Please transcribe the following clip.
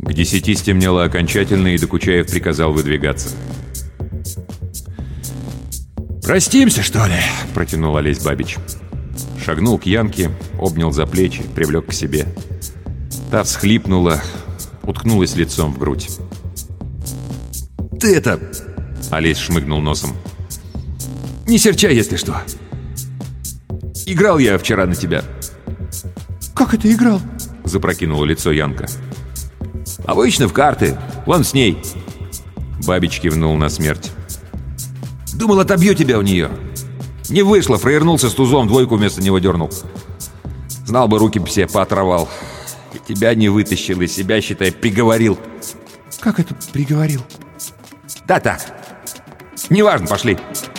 К 10 стемнело окончательно, и Докучаев приказал выдвигаться. «Простимся, что ли?» — протянул Олесь Бабич. Шагнул к Янке, обнял за плечи, привлек к себе. Та всхлипнула, уткнулась лицом в грудь. «Ты это...» — Олесь шмыгнул носом. «Не серчай, если что. Играл я вчера на тебя». «Как это играл?» — запрокинула лицо Янка. «Обычно в карты. Вон с ней». Бабич кивнул на смерть. «Думал, отобью тебя у нее. Не вышло, фраернулся с тузом, двойку вместо него дернул. Знал бы, руки бы все поотрывал. И тебя не вытащил, и себя, считай, приговорил». «Как это приговорил?» «Да так. Неважно, пошли».